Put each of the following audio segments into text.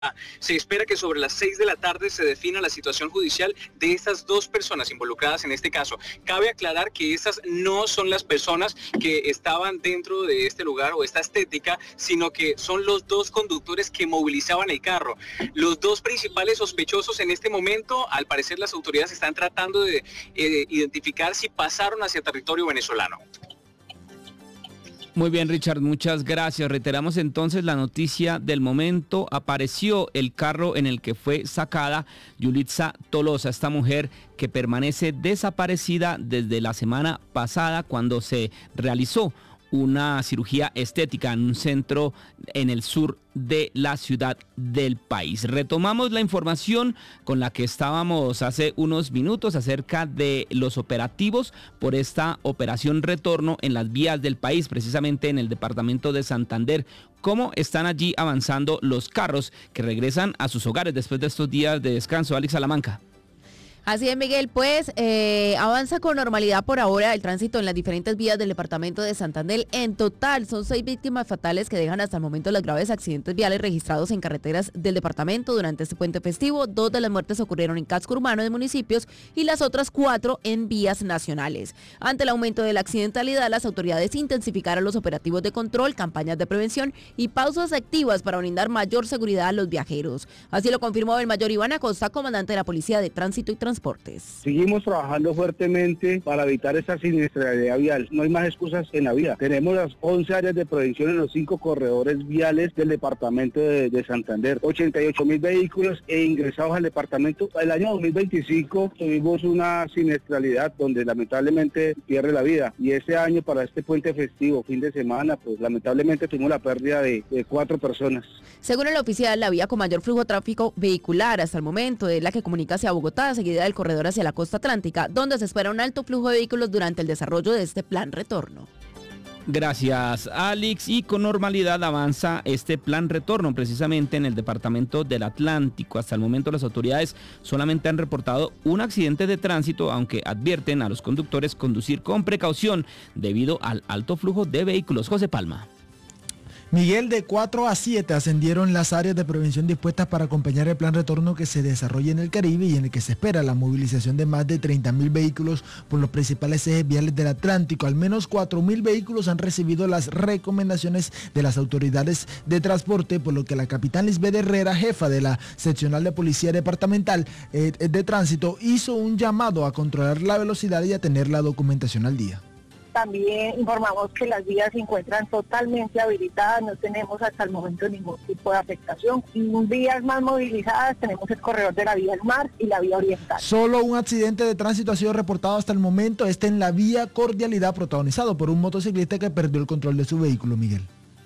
Se espera que sobre las 6 de la tarde se defina la situación judicial de estas dos personas involucradas en este caso. Cabe aclarar que estas no son las personas que estaban dentro de este lugar o esta estética, sino que son los dos conductores que movilizaban el carro. Los dos principales sospechosos en este momento, al parecer las autoridades están tratando de identificar si pasaron hacia territorio venezolano. Muy bien, Richard, muchas gracias. Reiteramos entonces la noticia del momento. Apareció el carro en el que fue sacada Yulitza Tolosa, esta mujer que permanece desaparecida desde la semana pasada cuando se realizó una cirugía estética en un centro en el sur de la ciudad del país. Retomamos la información con la que estábamos hace unos minutos acerca de los operativos por esta operación retorno en las vías del país, precisamente en el departamento de Santander. ¿Cómo están allí avanzando los carros que regresan a sus hogares después de estos días de descanso? Alex Salamanca. Así es, Miguel, pues avanza con normalidad por ahora el tránsito en las diferentes vías del departamento de Santander. En total son 6 víctimas fatales que dejan hasta el momento los graves accidentes viales registrados en carreteras del departamento durante este puente festivo. 2 de las muertes ocurrieron en casco urbano de municipios y las otras 4 en vías nacionales. Ante el aumento de la accidentalidad, las autoridades intensificaron los operativos de control, campañas de prevención y pausas activas para brindar mayor seguridad a los viajeros. Así lo confirmó el mayor Iván Acosta, comandante de la Policía de Tránsito y Transportes. Seguimos trabajando fuertemente para evitar esa siniestralidad vial. No hay más excusas en la vía. Tenemos las 11 áreas de prevención en los 5 corredores viales del departamento de Santander. 88.000 vehículos ingresados al departamento. El año 2025 tuvimos una siniestralidad donde lamentablemente pierde la vida. Y este año, para este puente festivo, fin de semana, pues lamentablemente tuvimos la pérdida de 4 personas. Según el oficial, la vía con mayor flujo de tráfico vehicular hasta el momento es la que comunica hacia Bogotá, seguida del corredor hacia la costa atlántica, donde se espera un alto flujo de vehículos durante el desarrollo de este plan retorno. Gracias, Alex. Y con normalidad avanza este plan retorno precisamente en el departamento del Atlántico. Hasta el momento las autoridades solamente han reportado un accidente de tránsito, aunque advierten a los conductores conducir con precaución debido al alto flujo de vehículos. José Palma. Miguel, de 4 a 7 ascendieron las áreas de prevención dispuestas para acompañar el plan retorno que se desarrolla en el Caribe y en el que se espera la movilización de más de 30.000 vehículos por los principales ejes viales del Atlántico. Al menos 4.000 vehículos han recibido las recomendaciones de las autoridades de transporte, por lo que la capitán Lisbeth Herrera, jefa de la seccional de policía departamental de tránsito, hizo un llamado a controlar la velocidad y a tener la documentación al día. También informamos que las vías se encuentran totalmente habilitadas, no tenemos hasta el momento ningún tipo de afectación. Y vías más movilizadas tenemos el corredor de la vía del mar y la vía oriental. Solo un accidente de tránsito ha sido reportado hasta el momento, en la vía Cordialidad, protagonizado por un motociclista que perdió el control de su vehículo, Miguel.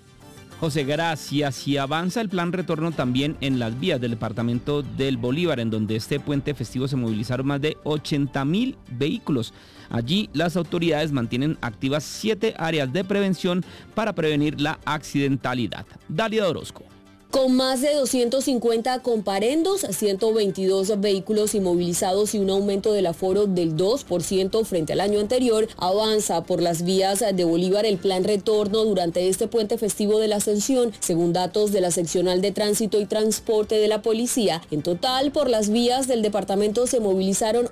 José, gracias. Y avanza el plan retorno también en las vías del departamento del Bolívar, en donde este puente festivo se movilizaron más de 80.000 vehículos. Allí las autoridades mantienen activas 7 áreas de prevención para prevenir la accidentalidad. Dalia Orozco. Con más de 250 comparendos, 122 vehículos inmovilizados y un aumento del aforo del 2% frente al año anterior, avanza por las vías de Bolívar el plan retorno durante este puente festivo de la Ascensión, según datos de la seccional de Tránsito y Transporte de la Policía. En total, por las vías del departamento se movilizaron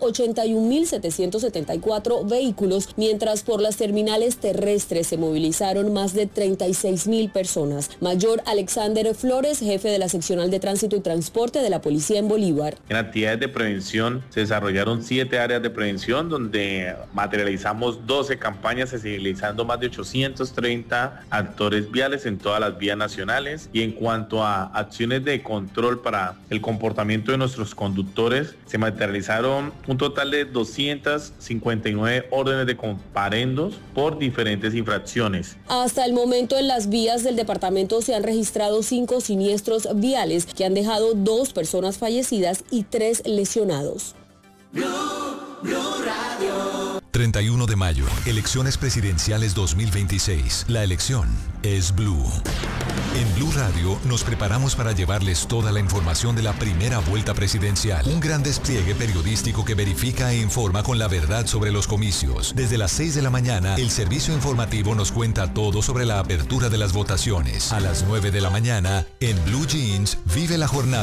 81.774 vehículos, mientras por las terminales terrestres se movilizaron más de 36.000 personas. Mayor Alexander Flores, jefe de la seccional de Tránsito y Transporte de la Policía en Bolívar. En actividades de prevención se desarrollaron 7 áreas de prevención donde materializamos 12 campañas sensibilizando más de 830 actores viales en todas las vías nacionales. Y en cuanto a acciones de control para el comportamiento de nuestros conductores, se materializaron un total de 259 órdenes de comparendos por diferentes infracciones. Hasta el momento en las vías del departamento se han registrado 5 siniestros viales que han dejado 2 personas fallecidas y 3 lesionados. Blue Radio. 31 de mayo, elecciones presidenciales 2026. La elección es Blue. En Blue Radio nos preparamos para llevarles toda la información de la primera vuelta presidencial. Un gran despliegue periodístico que verifica e informa con la verdad sobre los comicios. Desde las 6 de la mañana, el servicio informativo nos cuenta todo sobre la apertura de las votaciones. A las 9 de la mañana, en Blue Jeans, vive la jornada